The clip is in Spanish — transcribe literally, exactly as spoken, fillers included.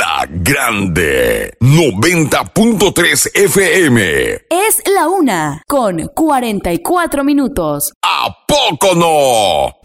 La Grande noventa punto tres F M. Es la una con cuarenta y cuatro minutos. ¿A poco no?